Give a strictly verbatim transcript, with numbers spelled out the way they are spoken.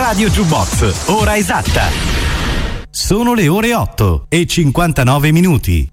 Radio Jukebox, ora esatta. Sono le ore otto e cinquantanove minuti.